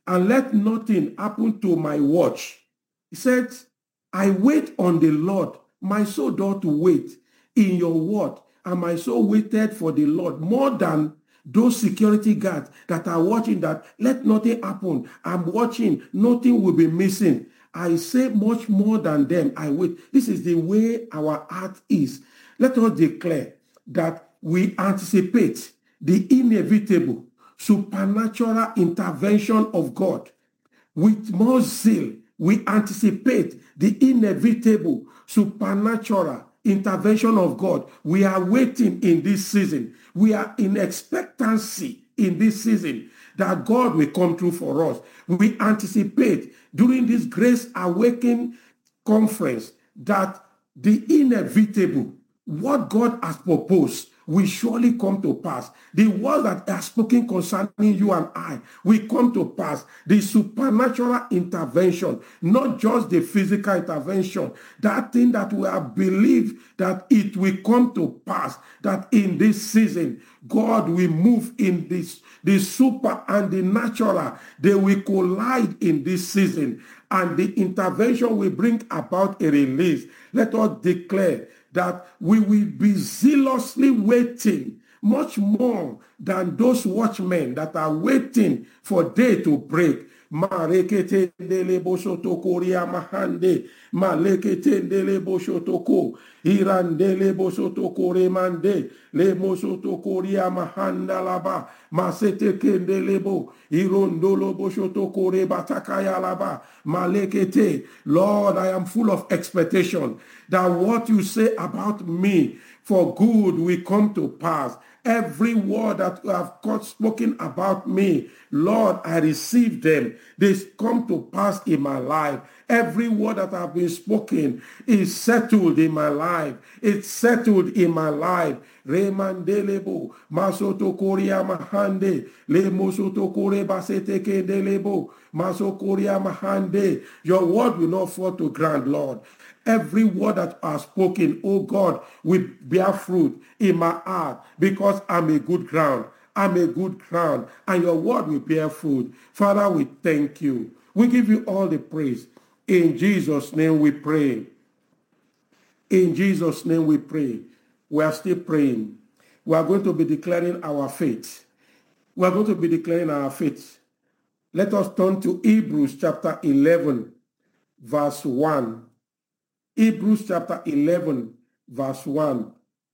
and let nothing happen to my watch. He said, I wait on the Lord. My soul doth wait in your word. And my soul waited for the Lord more than those security guards that are watching that let nothing happen. I'm watching, nothing will be missing. I say much more than them. I wait. This is the way our heart is. Let us declare that we anticipate the inevitable supernatural intervention of God. With more zeal, we anticipate the inevitable supernatural intervention of God. We are waiting in this season. We are in expectancy in this season that God will come through for us. We anticipate during this Grace Awakening conference that the inevitable, what God has proposed, will surely come to pass. The word that are spoken concerning you and I will come to pass. The supernatural intervention, not just the physical intervention, that thing that we have believed that it will come to pass, that in this season, God will move in this, the super and the natural, they will collide in this season, and the intervention will bring about a release. Let us declare that we will be zealously waiting much more than those watchmen that are waiting for day to break. Marekete ndele boshotoko ria mahande, malekete ndele boshotoko, irandele boshotoko remande, le moshotoko ria mahanda laba, masete kendelebo, irondolo boshotoko rebatakaya laba, malekete. Lord, I am full of expectation that what you say about me for good will come to pass. Every word that you have spoken about me, Lord, I receive them. They come to pass in my life. Every word that have been spoken is settled in my life. It's settled in my life. Remandelebo, masoto koria mahande, le mosoto kore basete kendelebo, maso koria mahande. Your word will not fall to ground, Lord. Every word that I have spoken, oh God, will bear fruit in my heart because I'm a good ground. I'm a good ground, and your word will bear fruit. Father, we thank you. We give you all the praise. In Jesus' name we pray. In Jesus' name we pray. We are still praying. We are going to be declaring our faith. We are going to be declaring our faith. Let us turn to Hebrews chapter 11, verse 1. Hebrews chapter 11, verse 1.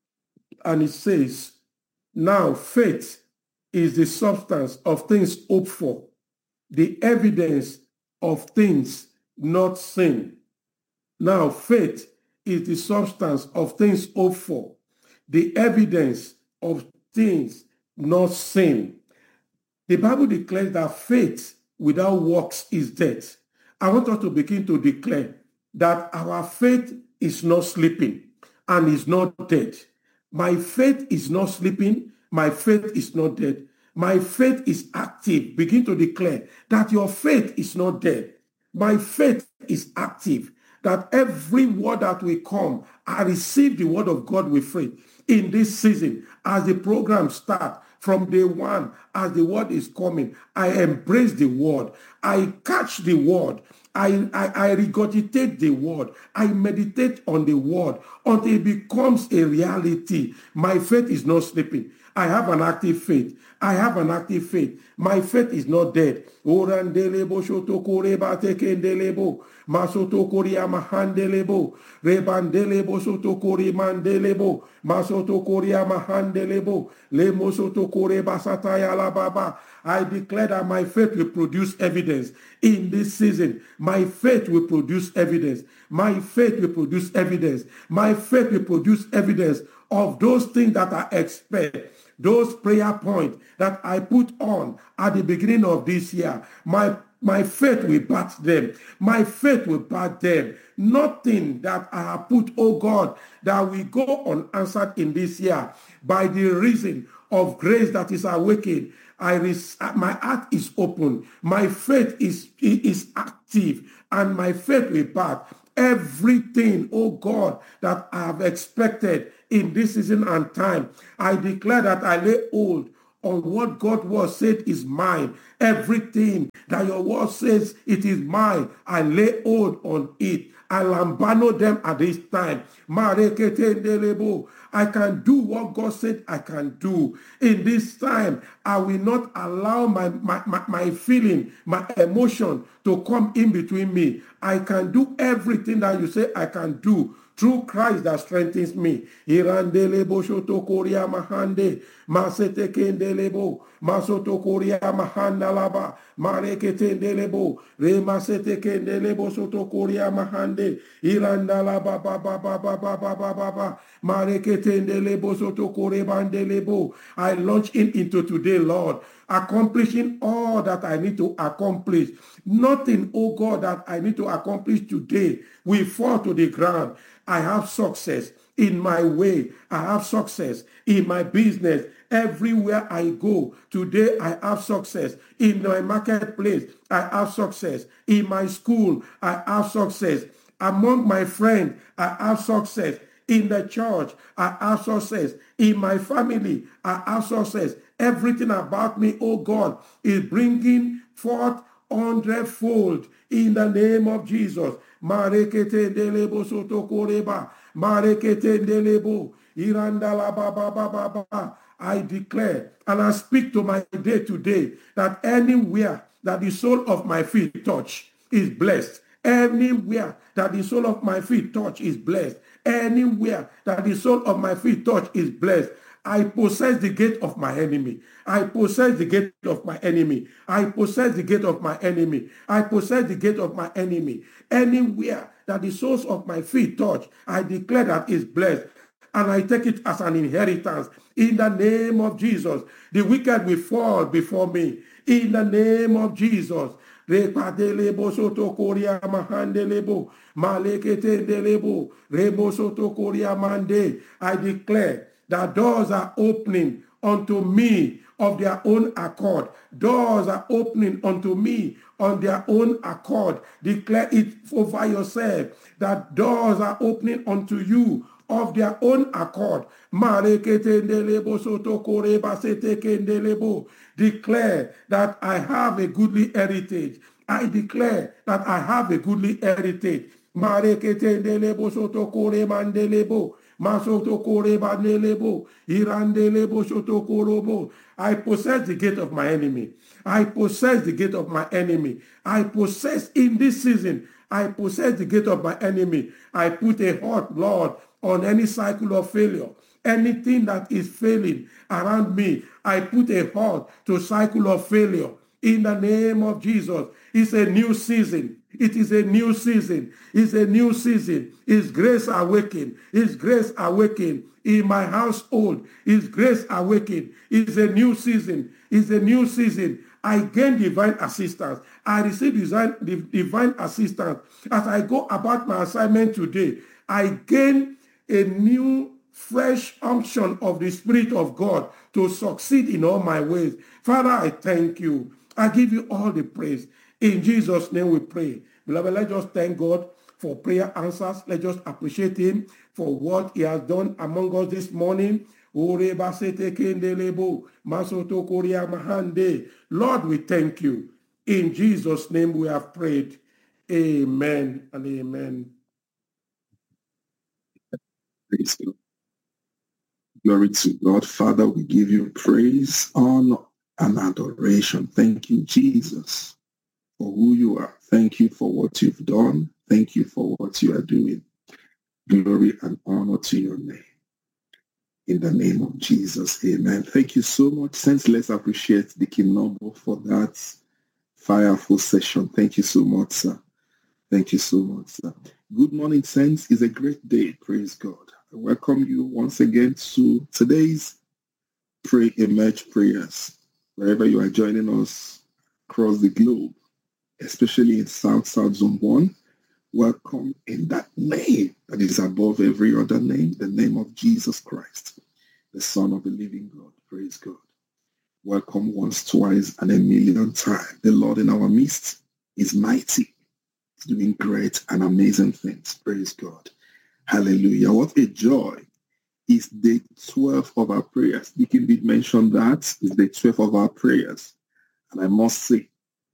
And it says, now faith is the substance of things hoped for, the evidence of things not seen. Now faith is the substance of things hoped for, the evidence of things not seen. The Bible declares that faith without works is death. I want us to begin to declare that our faith is not sleeping and is not dead. My faith is not sleeping. My faith is not dead. My faith is active. Begin to declare that your faith is not dead. My faith is active. That every word that will come, I receive the word of God with faith. In this season, as the program starts, from day one, as the word is coming, I embrace the word. I catch the word. I regurgitate the word. I meditate on the word until it becomes a reality. My faith is not sleeping. I have an active faith. I have an active faith. My faith is not dead. Orandelebo shotokoreba tekendelebo. Masotokoria mahandelebo. Rebandelebo sotokori mandelebo. Masotokoria mahandelebo. Lemo sotokoreba sataya la baba. I declare that my faith will produce evidence in this season. My faith will produce evidence. My faith will produce evidence. My faith will produce evidence of those things that I expect. Those prayer points that I put on at the beginning of this year, my faith will back them. My faith will back them. Nothing that I have put, oh God, that will go unanswered in this year by the reason of grace that is awakened. My heart is open. My faith is active, and my faith will back everything, oh God, that I have expected in this season and time. I declare that I lay hold on what God's word said is mine. Everything that your word says it is mine, I lay hold on it. I lambano them at this time. I can do what God said I can do. In this time, I will not allow my feeling, my emotion to come in between me. I can do everything that you say I can do through Christ that strengthens me. Irandelebo shotokoria mahande, masete kendelebo, masotokoria mahanda laba, mareketendelebo, remasete kendelebo sotokoria mahande, irandala baba baba baba baba baba, mareketendelebo sotokore bandelebo. I launch into today, Lord, accomplishing all that I need to accomplish. Nothing, oh God, that I need to accomplish today will fall to the ground. I have success in my way. I have success in my business. Everywhere I go, today I have success. In my marketplace, I have success. In my school, I have success. Among my friends, I have success. In the church, I have success. In my family, I have success. Everything about me, oh God, is bringing forth 100-fold in the name of Jesus. Marekete delebo soto koreba. Marekete delebo. Irandala baba baba baba. I declare and I speak to my day today that anywhere that the sole of my feet touch is blessed. Anywhere that the sole of my feet touch is blessed. Anywhere that the sole of my feet touch is blessed. I possess the gate of my enemy. I possess the gate of my enemy. I possess the gate of my enemy. I possess the gate of my enemy. Anywhere that the soles of my feet touch, I declare that is blessed. And I take it as an inheritance. In the name of Jesus, the wicked will fall before me. In the name of Jesus. Repadelebo soto koria mahandelebo, maleketendelebo, rebo soto koria mande. I declare that doors are opening unto me of their own accord. Doors are opening unto me on their own accord. Declare it over yourself that doors are opening unto you of their own accord. Declare that I have a goodly heritage. I declare that I have a goodly heritage. I possess the gate of my enemy. I possess the gate of my enemy. I possess in this season. I possess the gate of my enemy. I put a halt, Lord, on any cycle of failure. Anything that is failing around me, I put a halt to cycle of failure. In the name of Jesus, it's a new season. It is a new season. It's a new season. Is grace awakened? Is grace awakened in my household? Is grace awakened? It's a new season. It's a new season. I gain divine assistance. I receive divine assistance. As I go about my assignment today, I gain a new, fresh unction of the Spirit of God to succeed in all my ways. Father, I thank you. I give you all the praise. In Jesus' name we pray. Beloved, let's just thank God for prayer answers. Let's just appreciate him for what he has done among us this morning. Lord, we thank you. In Jesus' name we have prayed. Amen and amen. Praise God. Glory to God. Father, we give you praise, honor, and adoration. Thank you, Jesus, for who you are. Thank you for what you've done. Thank you for what you are doing. Glory and honor to your name. In the name of Jesus, amen. Thank you so much. Saints, let's appreciate Deacon Noble for that fireful session. Thank you so much, sir. Thank you so much, sir. Good morning, Saints. It's a great day. Praise God. I welcome you once again to today's Pray Emerge prayers. Wherever you are joining us across the globe, especially in South Zone 1, welcome in that name that is above every other name, the name of Jesus Christ, the Son of the living God. Praise God. Welcome once, twice, and a million times. The Lord in our midst is mighty. He's doing great and amazing things. Praise God. Hallelujah. What a joy is day 12 of our prayers. Deacon did mention that is day 12 of our prayers. And I must say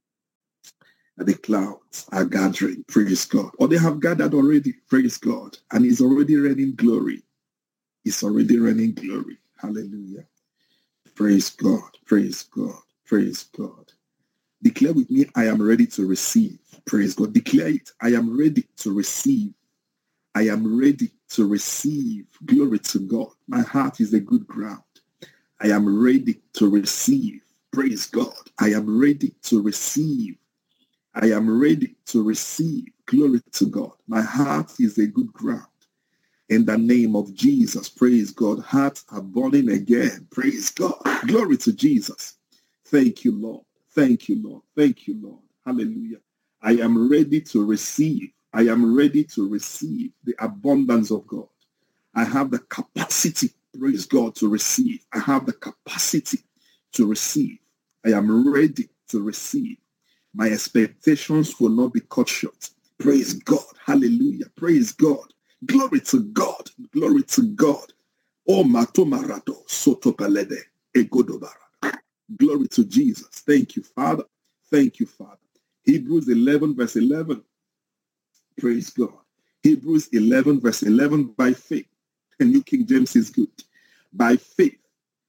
that the clouds are gathering, praise God. Or they have gathered already, praise God. And it's already raining glory. It's already raining glory. Hallelujah. Praise God, praise God, praise God. Declare with me, I am ready to receive. Praise God. Declare it. I am ready to receive. I am ready to receive. Glory to God. My heart is a good ground. I am ready to receive. Praise God. I am ready to receive. I am ready to receive. Glory to God. My heart is a good ground. In the name of Jesus, praise God. Hearts are burning again. Praise God. Glory to Jesus. Thank you, Lord. Thank you, Lord. Thank you, Lord. Hallelujah. I am ready to receive. I am ready to receive the abundance of God. I have the capacity, praise God, to receive. I have the capacity to receive. I am ready to receive. My expectations will not be cut short. Praise God. Hallelujah. Praise God. Glory to God. Glory to God. Oh, Matomarado, Sotopalede, Egodobara. Glory to Jesus. Thank you, Father. Thank you, Father. Hebrews 11, verse 11. Praise God. Hebrews 11, verse 11, by faith. And New King James is good. By faith,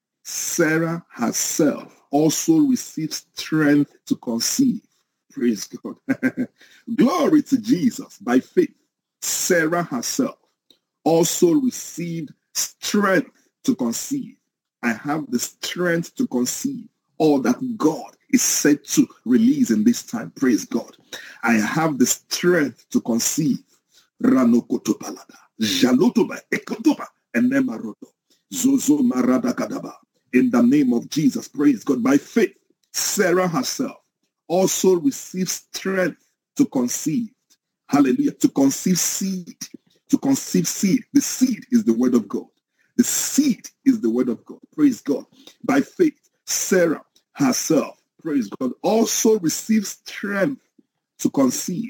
Sarah herself also received strength to conceive. Praise God. Glory to Jesus. By faith, Sarah herself also received strength to conceive. I have the strength to conceive all that God is set to release in this time. Praise God. I have the strength to conceive. Ranokotopalada, Jalotoba, Ekotoba, and Nemaroto, Zozo Marada Kadaba. In the name of Jesus, praise God. By faith, Sarah herself also received strength to conceive. Hallelujah. To conceive seed. To conceive seed. The seed is the word of God. The seed is the word of God. Praise God. By faith, Sarah herself, praise God, also received strength to conceive.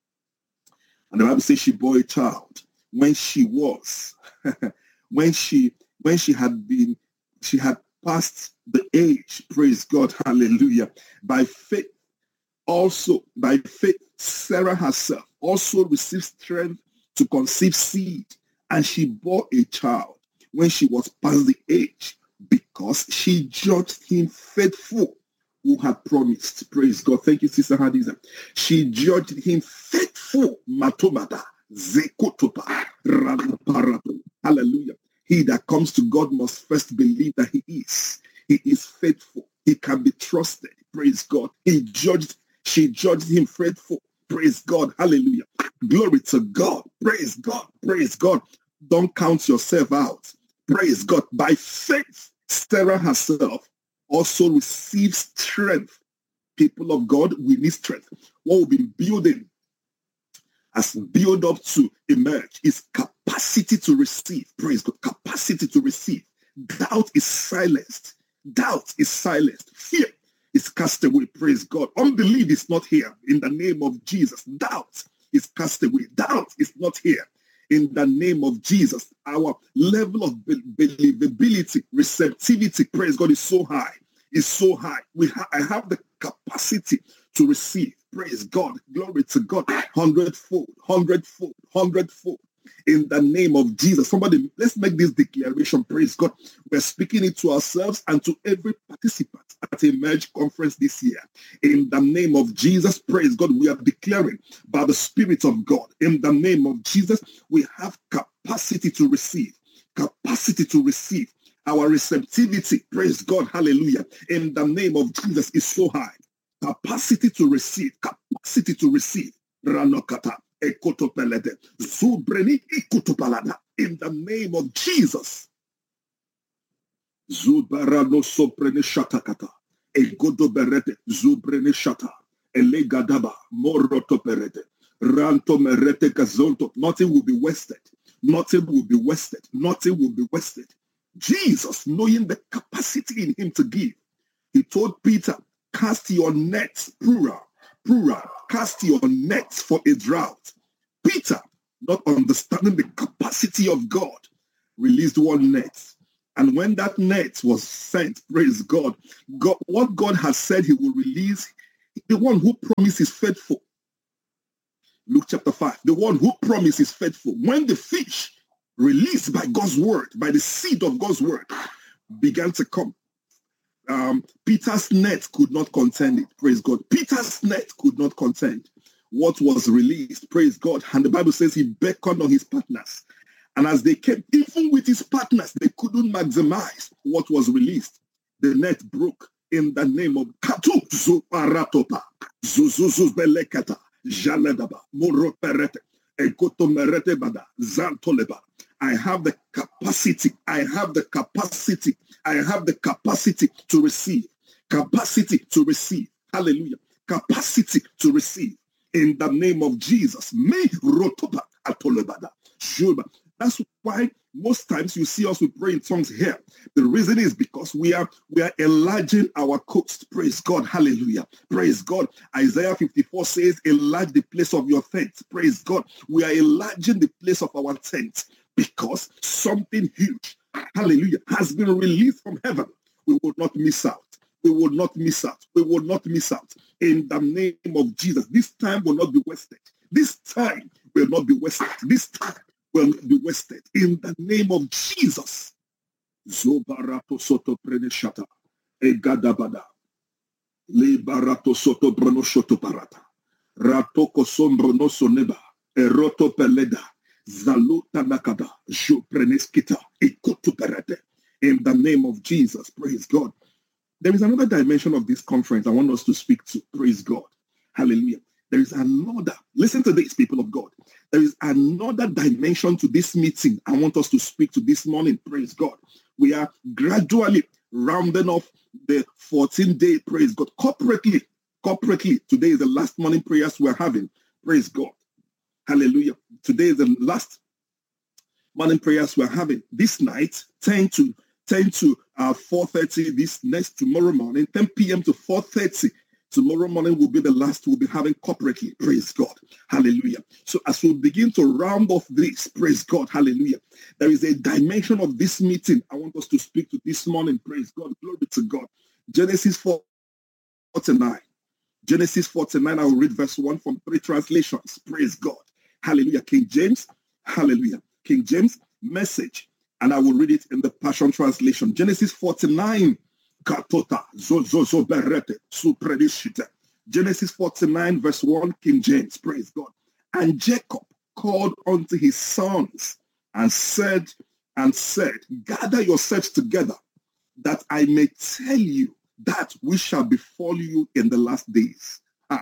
And the Bible says she bore a child when she was, when she had passed the age. Praise God. Hallelujah. By faith, Sarah herself also received strength to conceive seed, and she bore a child when she was past the age, because she judged him faithful who had promised. Praise God. Thank you, Sister Hadiza. She judged him faithful. Matomada, Zekotopa, Radaparato. Hallelujah. He that comes to God must first believe that he is. He is faithful. He can be trusted. Praise God. She judged him faithful. Praise God. Hallelujah. Glory to God. Praise God. Praise God. Don't count yourself out. Praise God. By faith, Sarah herself also received strength. People of God, we need strength. What we've been building as build up to emerge is capacity to receive. Praise God. Capacity to receive. Doubt is silenced. Doubt is silenced. Fear is cast away. Praise God. Unbelief is not here. In the name of Jesus. Doubt is cast away. Doubt is not here. In the name of Jesus, our level of believability, receptivity, praise God, is so high. Is so high. I have the capacity to receive. Praise God. Glory to God. 100-fold, 100-fold, 100-fold. In the name of Jesus. Somebody, let's make this declaration. Praise God. We're speaking it to ourselves and to every participant at Emerge Conference this year. In the name of Jesus, praise God, we are declaring by the Spirit of God. In the name of Jesus, we have capacity to receive. Capacity to receive. Our receptivity, praise God, hallelujah, in the name of Jesus is so high. Capacity to receive. Capacity to receive. Ranokata. Ekotopelede, Zubreni Ikutopalada, in the name of Jesus. Zubarano soprene shatakata, Egodoberete, Zubrene shata, Elegadaba, Morotoperete, Ranto merete gazonto. Nothing will be wasted. Nothing will be wasted. Nothing will be wasted. Jesus, knowing the capacity in him to give, he told Peter, cast your nets, plural, cast your nets for a drought. Peter, not understanding the capacity of God, released one net. And when that net was sent, praise God, what God has said he will release, the one who promised is faithful. Luke chapter 5, the one who promised is faithful. When the fish released by God's word, by the seed of God's word, began to come, Peter's net could not contain it, praise God. Peter's net could not contain what was released, praise God. And the Bible says he beckoned on his partners. And as they came, even with his partners, they couldn't maximize what was released. The net broke in the name of Katu Zuparatopa, Zuzuzubelekata, Jaledaba, Moroperete, Ekotomerete Bada, Zantoleba. I have the capacity to receive. Capacity to receive. Hallelujah. Capacity to receive. In the name of Jesus. Me rotoba atolebada. Juba. That's why most times you see us we pray in tongues here. The reason is because we are enlarging our coast. Praise God. Hallelujah. Praise God. Isaiah 54 says, enlarge the place of your tent. Praise God. We are enlarging the place of our tent because something huge, hallelujah, has been released from heaven. We will not miss out. We will not miss out. We will not miss out. In the name of Jesus. This time will not be wasted. This time will not be wasted. This time will not be wasted. In the name of Jesus. Zobarato soto preneshata. Egadabada. Libarato soto brono shoto parata. Ratoko sombro no soneba. Eroto peleda. Zaluta nakada. Jo preneskita. Ikotu perete. In the name of Jesus. Praise God. There is another dimension of this conference I want us to speak to. Praise God. Hallelujah. There is another, listen to this, people of God. There is another dimension to this meeting I want us to speak to this morning. Praise God. We are gradually rounding off the 14-day, praise God. Corporately, today is the last morning prayers we're having. Praise God. Hallelujah. Today is the last morning prayers we're having. This night, 10 to 4:30 tomorrow morning, 10 p.m. to 4:30. Tomorrow morning will be the last we'll be having corporately. Praise God. Hallelujah. So as we begin to round off this, praise God. Hallelujah. There is a dimension of this meeting I want us to speak to this morning. Praise God. Glory to God. Genesis 49. Genesis 49, I will read verse 1 from 3 translations. Praise God. Hallelujah. King James. Hallelujah. King James Message. And I will read it in the Passion Translation. Genesis 49. Katota, zozo berete, supredishite. Genesis 49, verse 1, King James. Praise God. And Jacob called unto his sons and said, gather yourselves together, that I may tell you that which shall befall you in the last days.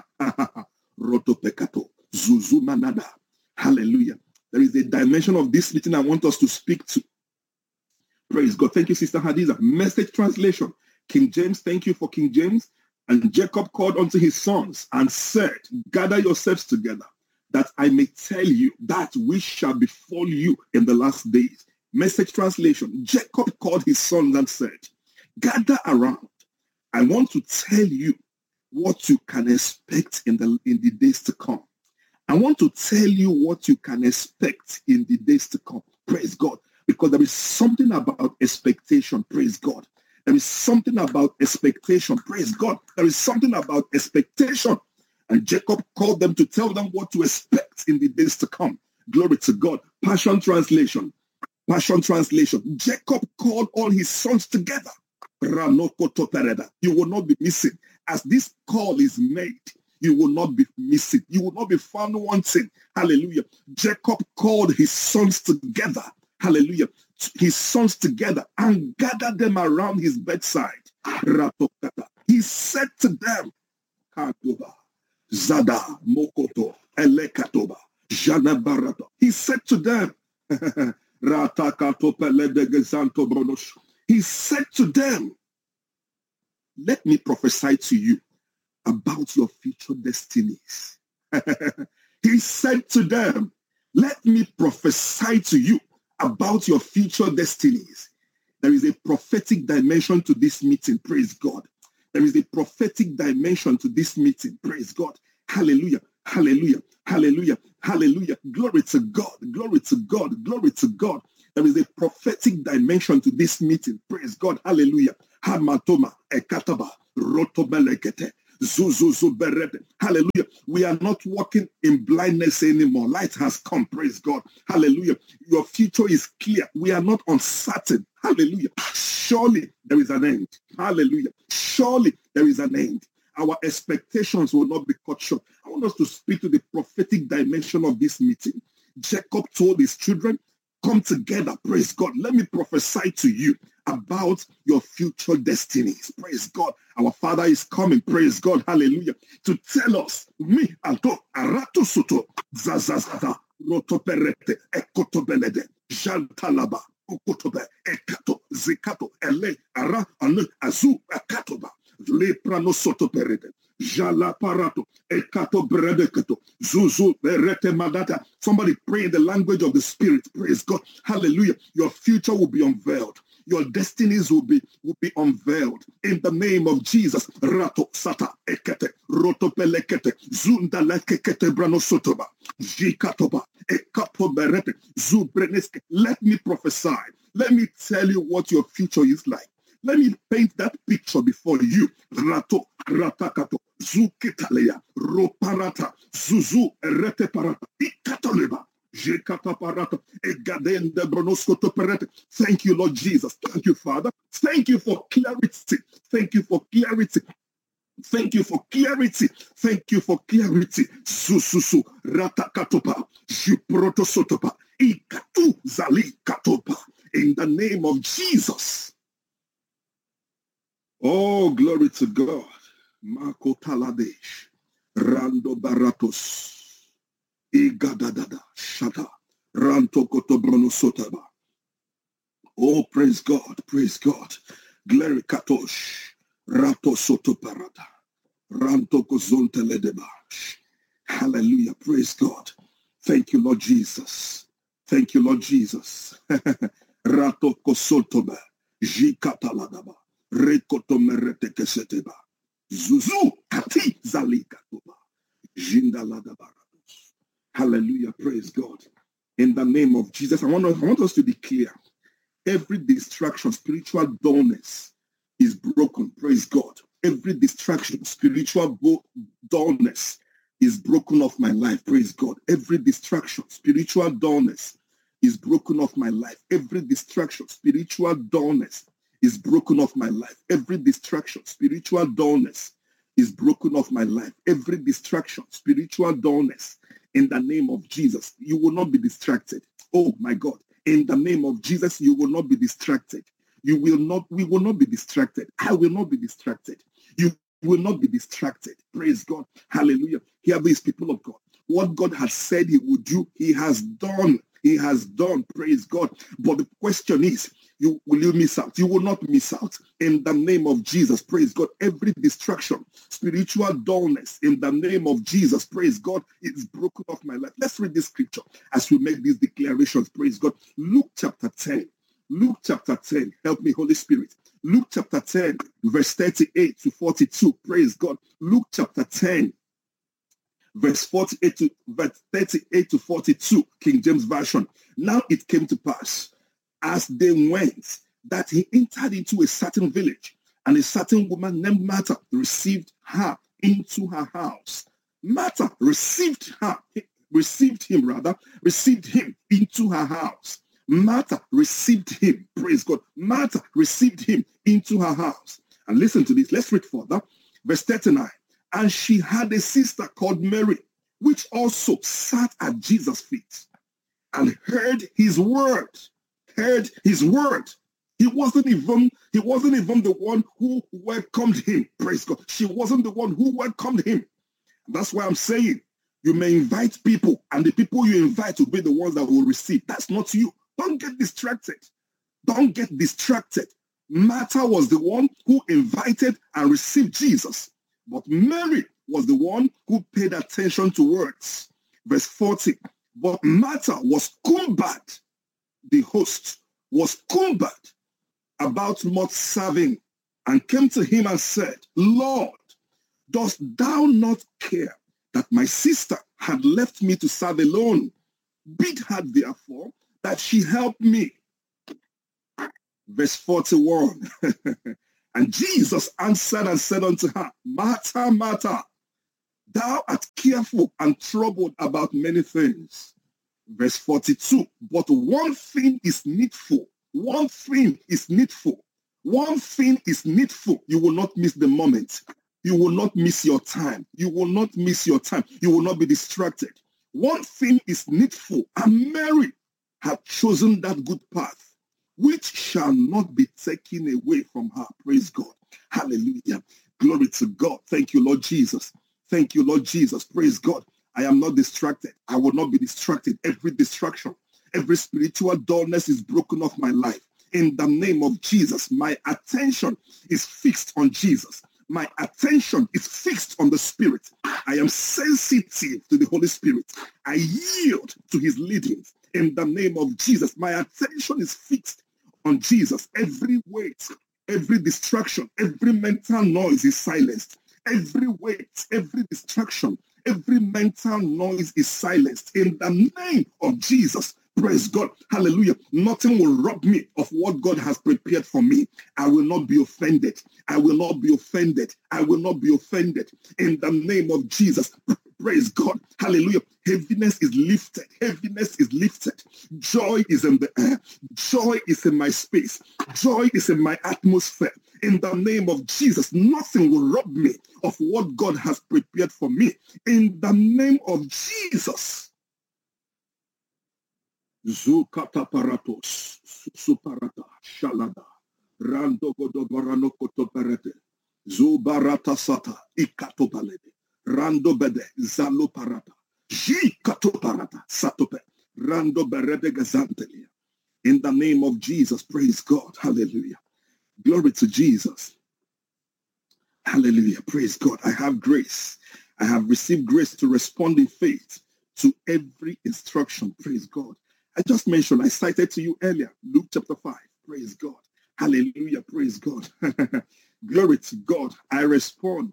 Roto pekato, zuzu manada. Hallelujah. There is a dimension of this meeting I want us to speak to. Praise God. Thank you, Sister Hadiza. Message translation. King James, thank you for King James. And Jacob called unto his sons and said, gather yourselves together, that I may tell you that which shall befall you in the last days. Message translation. Jacob called his sons and said, gather around. I want to tell you what you can expect in the days to come. I want to tell you what you can expect in the days to come. Praise God. Because there is something about expectation. Praise God. There is something about expectation. Praise God. There is something about expectation. And Jacob called them to tell them what to expect in the days to come. Glory to God. Passion Translation. Passion Translation. Jacob called all his sons together. You will not be missing. As this call is made, you will not be missing. You will not be found wanting. Hallelujah. Jacob called his sons together. Hallelujah. His sons together and gathered them around his bedside. He said to them, Zada, Mokoto, Elekatoba, Janabarato. He said to them, he said to them, let me prophesy to you about your future destinies. He said to them, let me prophesy to you about your future destinies. There is a prophetic dimension to this meeting. Praise God. There is a prophetic dimension to this meeting. Praise God. Hallelujah. Hallelujah. Hallelujah. Hallelujah. Glory to God. Glory to God. Glory to God. There is a prophetic dimension to this meeting. Praise God. Hallelujah. Hamatoma ekataba rotobelekete. Hallelujah. We are not walking in blindness anymore. Light has come. Praise God. Hallelujah. Your future is clear. We are not uncertain. Hallelujah. Surely there is an end. Hallelujah. Surely there is an end. Our expectations will not be cut short. I want us to speak to the prophetic dimension of this meeting. Jacob told his children, come together. Praise God. Let me prophesy to you about your future destinies. Praise God. Our Father is coming. Praise God. Hallelujah. To tell us, me alto arato soto zazazada rotoperete ekotobelede jantalaba ukotobe ekato zikato ele ara anu azu akatoba le prano soto perede jala parato ekato bredeketo zuzu berete madata. Somebody pray in the language of the Spirit. Praise God. Hallelujah. Your future will be unveiled. Your destinies will be unveiled in the name of Jesus. Rato sata ekete roto pelekete zunda lekete brano sotoba jikatoba ekato berete zubreneske. Let me prophesy. Let me tell you what your future is like. Let me paint that picture before you. Rato ratakato zukitalea roparata zuzu erete parata ikatoleba. Thank you, Lord Jesus. Thank you, Father. Thank you for clarity. Thank you for clarity. Thank you for clarity. Thank you for clarity. Sususu ratakatopa jiprotosotopa ikatu zali katopa. In the name of Jesus. Oh, glory to God. Marco Taladesh. Rando Baratos. Igadadada shata ranto kotobrono sotaba. Oh, praise God, praise God. Glory katosh rato soto parata ranto kozonte ledeba. Hallelujah, praise God. Thank you, Lord Jesus. Thank you, Lord Jesus. Rato kosotoba jikataladaba rekotomerete keseteba zuzu kati zalikatoba jindaladaba. Hallelujah. Praise God. In the name of Jesus, I want us to be clear. Every distraction, spiritual dullness is broken. Praise God. Every distraction, spiritual dullness is broken off my life. Praise God. Every distraction, spiritual dullness is broken off my life. Every distraction, spiritual dullness is broken off my life. Every distraction, spiritual dullness is broken off my life. Every distraction, spiritual dullness. In the name of Jesus, you will not be distracted. Oh my God. In the name of Jesus, you will not be distracted. We will not be distracted. I will not be distracted. You will not be distracted. Praise God. Hallelujah. Hear these people of God. What God has said he would do, he has done. He has done. Praise God. But the question is, will you miss out? You will not miss out. In the name of Jesus, praise God. Every distraction, spiritual dullness, in the name of Jesus, praise God, it's broken off my life. Let's read this scripture as we make these declarations. Praise God. Luke chapter 10. Luke chapter 10. Help me, Holy Spirit. Luke chapter 10, verse 38 to 42. Praise God. Luke chapter 10. Verse 38 to 42, King James Version. Now it came to pass, as they went, that he entered into a certain village, and a certain woman named Martha received her into her house. Martha received him into her house. Martha received him, praise God. Martha received him into her house. And listen to this, let's read further. Verse 39. And she had a sister called Mary, which also sat at Jesus' feet and heard his word. He wasn't even the one who welcomed him. Praise God. She wasn't the one who welcomed him. That's why I'm saying you may invite people, and the people you invite will be the ones that will receive. That's not you. Don't get distracted. Don't get distracted. Martha was the one who invited and received Jesus. But Mary was the one who paid attention to words. Verse 40. But Martha was cumbered. The host was cumbered about not serving, and came to him and said, Lord, dost thou not care that my sister had left me to serve alone? Bid her therefore that she help me. Verse 41. And Jesus answered and said unto her, Martha, Martha, thou art careful and troubled about many things. Verse 42. But one thing is needful. One thing is needful. One thing is needful. You will not miss the moment. You will not miss your time. You will not miss your time. You will not be distracted. One thing is needful, and Mary had chosen that good path, which shall not be taken away from her. Praise God. Hallelujah. Glory to God. Thank you, Lord Jesus. Thank you, Lord Jesus. Praise God. I am not distracted. I will not be distracted. Every distraction, every spiritual dullness is broken off my life. In the name of Jesus, my attention is fixed on Jesus. My attention is fixed on the Spirit. I am sensitive to the Holy Spirit. I yield to his leadings. In the name of Jesus, my attention is fixed on Jesus. Every weight, every distraction, every mental noise is silenced. Every weight, every distraction, every mental noise is silenced. In the name of Jesus, praise God. Hallelujah. Nothing will rob me of what God has prepared for me. I will not be offended. I will not be offended. I will not be offended. In the name of Jesus, praise God. Hallelujah. Heaviness is lifted. Heaviness is lifted. Joy is in the air. Joy is in my space. Joy is in my atmosphere. In the name of Jesus, nothing will rob me of what God has prepared for me. In the name of Jesus. Zukata paratos, suparata, shalada, rando godobarano kotoperete, zubarata sata, ikatobalede, rando bede, zalo parata, jikatoparata, satope, rando berede gazantelia. In the name of Jesus, praise God. Hallelujah. Glory to Jesus. Hallelujah. Praise God. I have grace. I have received grace to respond in faith to every instruction. Praise God. I just mentioned, I cited to you earlier, Luke chapter 5. Praise God. Hallelujah. Praise God. Glory to God. I respond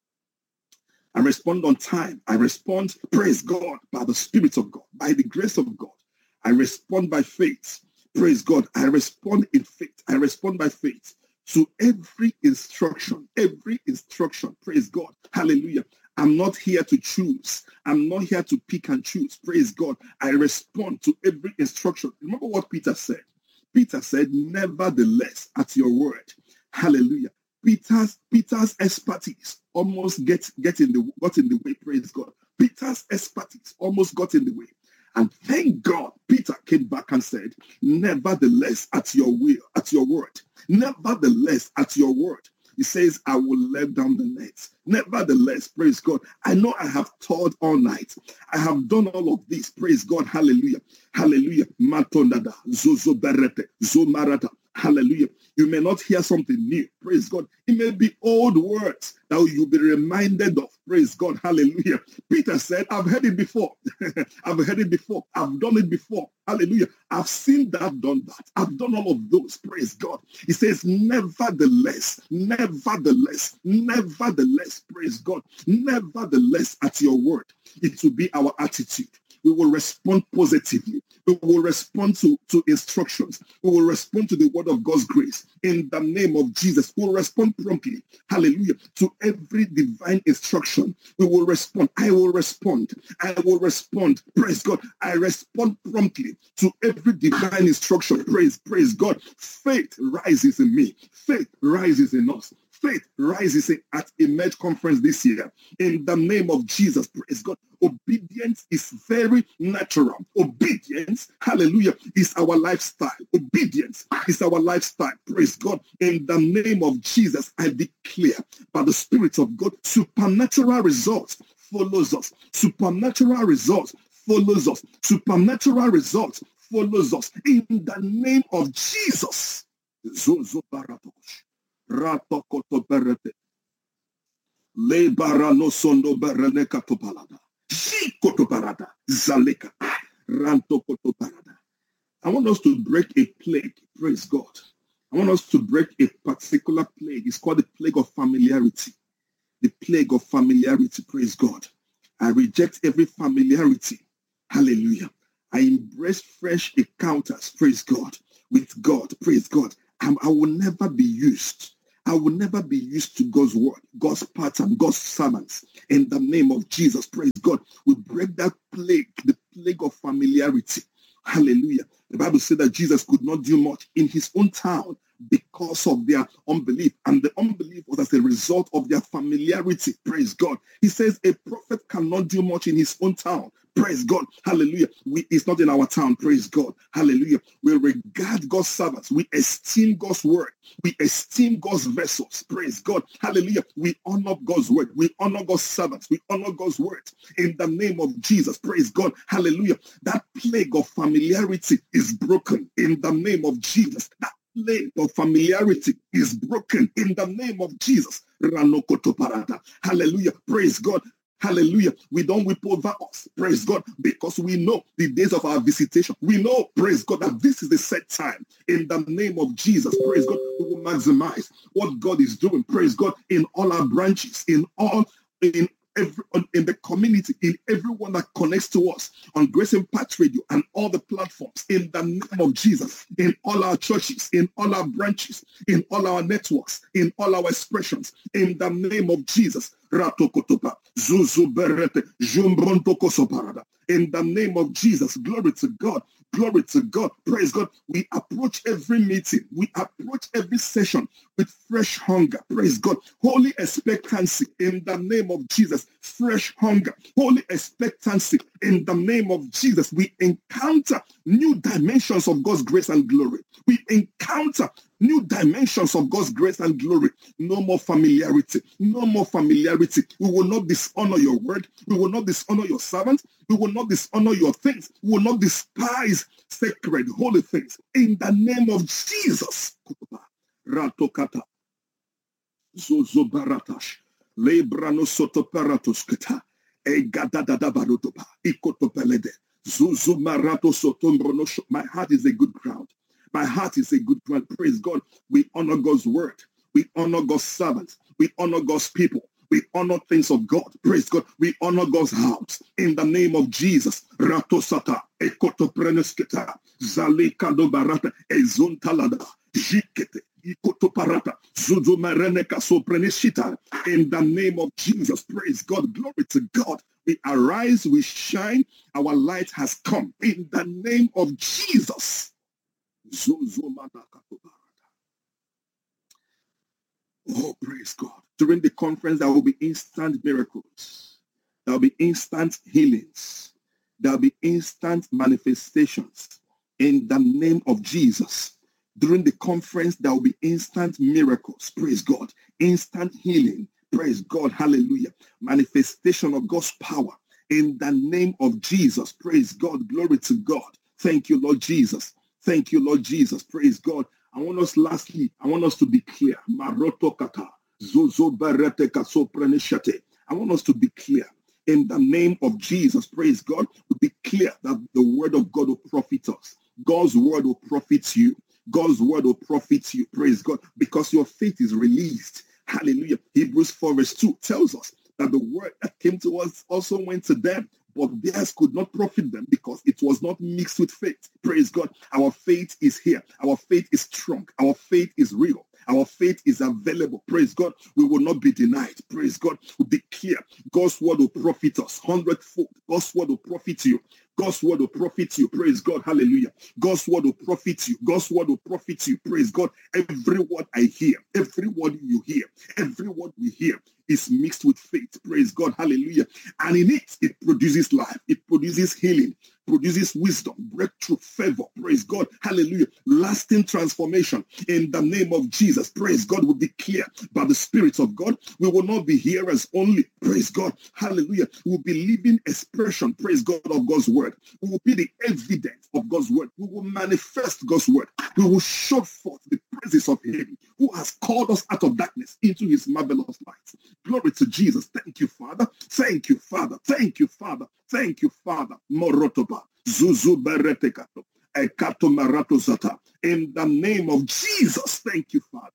on time. I respond, praise God, by the Spirit of God, by the grace of God. I respond by faith. Praise God. I respond in faith. I respond by faith to every instruction. Praise God. Hallelujah. I'm not here to choose. I'm not here to pick and choose. Praise God. I respond to every instruction. Remember what Peter said. Peter said, nevertheless, at your word. Hallelujah. Peter's expertise almost got in the way. Praise God. Peter's expertise almost got in the way. And thank God, Peter came back and said, nevertheless, at your will, at your word. Nevertheless, at your word. He says, I will let down the nets. Nevertheless, praise God. I know I have toiled all night. I have done all of this. Praise God. Hallelujah. Hallelujah. Matondada, zozo berete, zomarata. Hallelujah. You may not hear something new. Praise God. It may be old words that you'll be reminded of. Praise God. Hallelujah. Peter said, I've heard it before. I've heard it before. I've done it before. Hallelujah. I've seen that, done that. I've done all of those. Praise God. He says, nevertheless, praise God. Nevertheless, at your word, it will be our attitude. We will respond positively. We will respond to instructions. We will respond to the word of God's grace. In the name of Jesus, we will respond promptly. Hallelujah. To every divine instruction, we will respond. I will respond. I will respond. Praise God. I respond promptly to every divine instruction. Praise God. Faith rises in me. Faith rises in us. Faith rises at Emerge Conference this year. In the name of Jesus, praise God. Obedience is very natural. Obedience, hallelujah, is our lifestyle. Obedience is our lifestyle. Praise God. In the name of Jesus, I declare by the Spirit of God, supernatural results follows us. Supernatural results follows us. Supernatural results follows us. In the name of Jesus. Zozo baratosh. Ratokoto berete. Le barano sondo berene katopalada. Shikoto barada. Zaleka. Rantokoto barada. I want us to break a plague. Praise God. I want us to break a particular plague. It's called the plague of familiarity. The plague of familiarity. Praise God. I reject every familiarity. Hallelujah. I embrace fresh encounters. Praise God. With God. Praise God. I will never be used. I will never be used to God's word, God's pattern, God's sermons. In the name of Jesus, praise God. We break that plague, the plague of familiarity. Hallelujah. The Bible said that Jesus could not do much in his own town because of their unbelief. And the unbelief was as a result of their familiarity. Praise God. He says a prophet cannot do much in his own town. Praise God. Hallelujah. It's not in our town. Praise God. Hallelujah. We regard God's servants. We esteem God's word. We esteem God's vessels. Praise God. Hallelujah. We honor God's word. We honor God's servants. We honor God's word in the name of Jesus. Praise God. Hallelujah. That plague of familiarity is broken in the name of Jesus. That plague of familiarity is broken in the name of Jesus. Hallelujah. Praise God. Hallelujah. We don't weep over us. Praise God. Because we know the days of our visitation. We know, praise God, that this is the set time. In the name of Jesus, praise God, we will maximize what God is doing. Praise God, in all our branches, in the community, in everyone that connects to us on Grace Impact Radio and all the platforms, in the name of Jesus, in all our churches, in all our branches, in all our networks, in all our expressions, in the name of Jesus. Ratokotopa, Zuzuberete, Jumbrontokosoparada. In the name of Jesus, glory to God. Glory to God. Praise God. We approach every meeting. We approach every session with fresh hunger. Praise God. Holy expectancy in the name of Jesus. Fresh hunger. Holy expectancy in the name of Jesus. We encounter new dimensions of God's grace and glory. We encounter new dimensions of God's grace and glory. No more familiarity. No more familiarity. We will not dishonor your word. We will not dishonor your servants. We will not dishonor your things. We will not despise sacred, holy things. In the name of Jesus. Ratokata. Zozobaratash. Lebrano sotoparatosketa. Egadadadabarotoba. Ikotopelede. Zuzumarato sotombrono. My heart is a good ground. My heart is a good ground. Praise God. We honor God's word. We honor God's servants. We honor God's people. We honor things of God. Praise God. We honor God's house. In the name of Jesus. Ratosata. Ekotoprenosketa. Zalekado barata. Ezontalada. Jikete. Ikotoparata. Zuzumareneka sopreneshita. In the name of Jesus. Praise God. Glory to God. We arise. We shine. Our light has come. In the name of Jesus. Oh, praise God. During the conference, there will be instant miracles. There will be instant healings. There will be instant manifestations in the name of Jesus. During the conference, there will be instant miracles. Praise God. Instant healing. Praise God. Hallelujah. Manifestation of God's power in the name of Jesus. Praise God. Glory to God. Thank you, Lord Jesus. Thank you, Lord Jesus. Praise God. I want us to be clear. Marotokata, zozobareteka sopreneshate. I want us to be clear. In the name of Jesus, praise God, to be clear that the word of God will profit us. God's word will profit you. God's word will profit you. Praise God. Because your faith is released. Hallelujah. Hebrews 4 verse 2 tells us that the word that came to us also went to them, but theirs could not profit them because it was not mixed with faith. Praise God. Our faith is here. Our faith is strong. Our faith is real. Our faith is available. Praise God. We will not be denied. Praise God. We'll be clear. God's word will profit us 100-fold. God's word will profit you. God's word will profit you. Praise God. Hallelujah. God's word will profit you. God's word will profit you. Praise God. Every word I hear, every word you hear, every word we hear is mixed with faith. Praise God. Hallelujah. And in it, it produces life. It produces healing, produces wisdom, breakthrough, favor. Praise God. Hallelujah. Lasting transformation in the name of Jesus. Praise God. Will be clear by the Spirit of God. We will not be hearers only. Praise God. Hallelujah. We will be living expression. Praise God of God's word. We will be the evidence of God's word. We will manifest God's word. We will show forth the praises of Him who has called us out of darkness into His marvelous light. Glory to Jesus. Thank you, Father. Thank you, Father. Thank you, Father. Thank you, Father. Morotoba. Zuzu beretekato. Ekato marato zata. In the name of Jesus. Thank you, Father.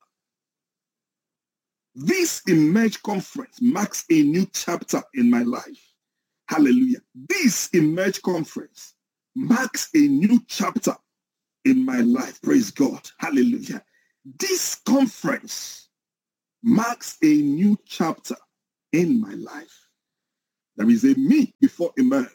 This Emerge conference marks a new chapter in my life. Hallelujah. This Emerge conference marks a new chapter in my life. Praise God. Hallelujah. This conference marks a new chapter in my life. There is a me before Emerge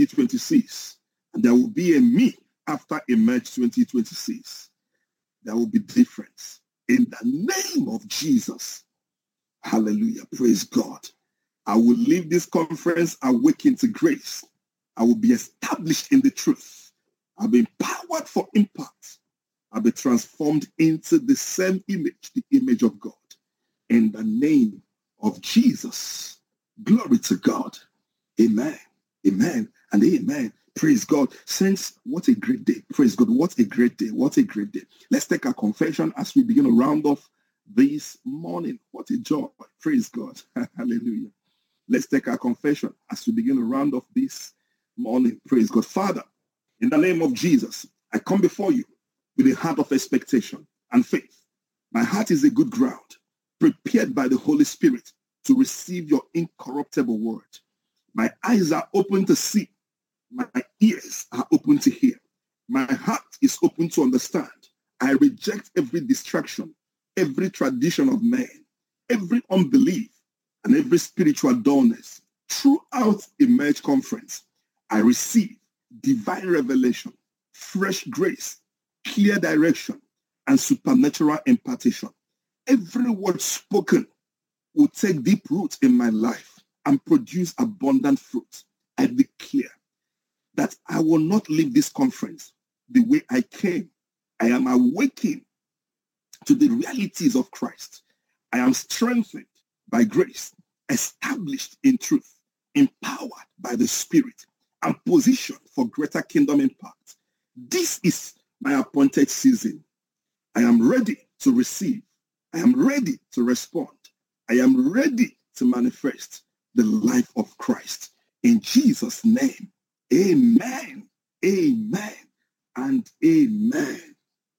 2026, and there will be a me after Emerge 2026. There will be difference. In the name of Jesus. Hallelujah. Praise God. I will leave this conference awakened to grace. I will be established in the truth. I'll be empowered for impact. I'll be transformed into the same image, the image of God. In the name of Jesus. Glory to God. Amen. Amen and amen. Praise God. Saints, what a great day. Praise God. What a great day. What a great day. Let's take our confession as we begin to round off this morning. What a joy. Praise God. Hallelujah. Let's take our confession as we begin to round off this morning. Praise God. Father, in the name of Jesus, I come before you with a heart of expectation and faith. My heart is a good ground, prepared by the Holy Spirit to receive your incorruptible word. My eyes are open to see. My ears are open to hear. My heart is open to understand. I reject every distraction, every tradition of man, every unbelief, and every spiritual dullness. Throughout Emerge Conference, I receive divine revelation, fresh grace, clear direction, and supernatural impartation. Every word spoken will take deep root in my life and produce abundant fruit. I declare that I will not leave this conference the way I came. I am awakened to the realities of Christ. I am strengthened by grace, established in truth, empowered by the Spirit, and positioned for greater kingdom impact. This is my appointed season. I am ready to receive. I am ready to respond. I am ready to manifest the life of Christ. In Jesus' name, amen, amen, and amen.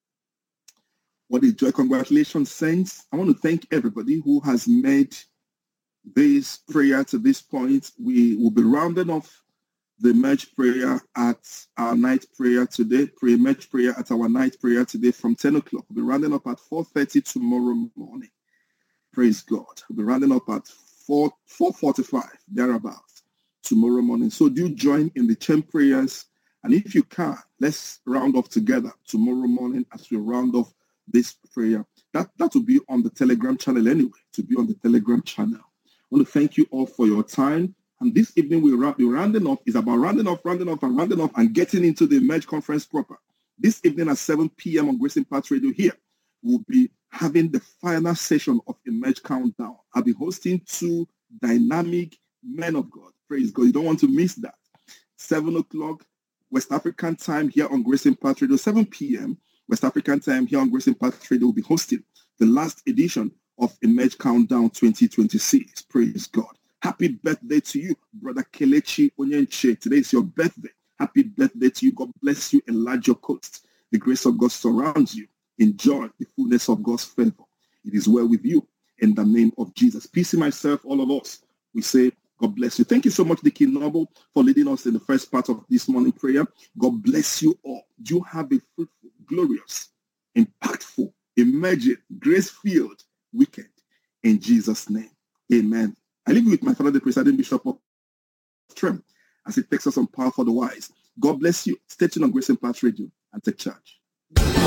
What a joy. Congratulations, saints. I want to thank everybody who has made this prayer to this point. We will be rounding off the Emerge prayer at our night prayer today, pre-Emerge prayer at our night prayer today from 10 o'clock. We'll be rounding up at 4:30 tomorrow morning. Praise God. We'll be rounding up at 4:45, thereabouts, tomorrow morning. So do join in the chain prayers. And if you can, let's round off together tomorrow morning as we round off this prayer. That will be on the Telegram channel anyway, to be on the Telegram channel. I want to thank you all for your time. And this evening we'll be rounding off. It's about rounding off and getting into the Emerge Conference proper. This evening at 7 p.m. on Grace Impact Radio here, we'll be having the final session of Emerge Countdown. I'll be hosting 2 dynamic men of God. Praise God. You don't want to miss that. 7 o'clock West African time here on Grace Impact Radio. 7 p.m. West African time here on Grace Impact Radio will be hosting the last edition of Emerge Countdown 2026. Praise God. Happy birthday to you, Brother Kelechi Onyenche. Today is your birthday. Happy birthday to you. God bless you. Enlarge your coast. The grace of God surrounds you. Enjoy the fullness of God's favor. It is well with you in the name of Jesus. Peace in myself, all of us. We say, God bless you. Thank you so much, Dickie Noble, for leading us in the first part of this morning prayer. God bless you all. You have a fruitful, glorious, impactful, emerging, grace-filled weekend. In Jesus' name, amen. I leave you with my father, the presiding bishop of Trem, as he takes us on Power for the Wise. God bless you. Stay tuned on Grace Impact Radio and take charge.